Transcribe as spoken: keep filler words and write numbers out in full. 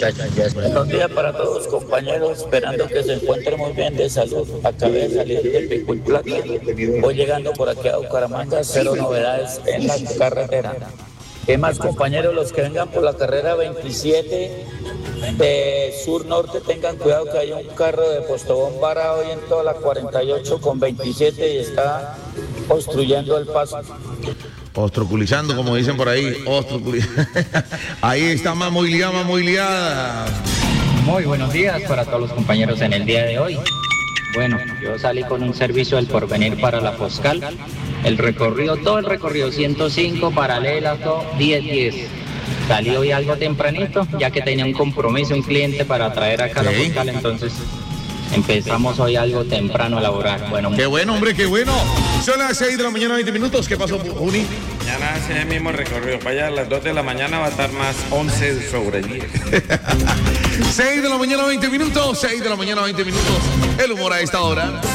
muchachos. Buenos días para todos, compañeros. Esperando que se encuentren muy bien de salud. Acabé de salir del Pico y Plata. Voy llegando por aquí a Bucaramanga. Cero novedades en la carretera. ¿Qué más, compañeros? Los que vengan por la carrera veintisiete de sur-norte, tengan cuidado que hay un carro de Postobón varado hoy en toda la cuarenta y ocho con veintisiete y está obstruyendo el paso. Obstruculizando, como dicen por ahí. Obstruculizando. Ahí está más movilidad, más movilidad. Muy buenos días para todos los compañeros en el día de hoy. Bueno, yo salí con un servicio del Porvenir para la Foscal. El recorrido, todo el recorrido, ciento cinco, paralela, todo, diez diez. Salí hoy algo tempranito, ya que tenía un compromiso, un cliente para traer acá a la Foscal, entonces empezamos hoy algo temprano a laborar. Bueno, qué bueno, hombre, qué bueno. Son las seis de la mañana, veinte minutos. ¿Qué pasó, Juni? Mañana hace el mismo recorrido. Para allá a las dos de la mañana va a estar más once sobre diez. seis de la mañana, veinte minutos. seis de la mañana, veinte minutos. El humor a esta hora.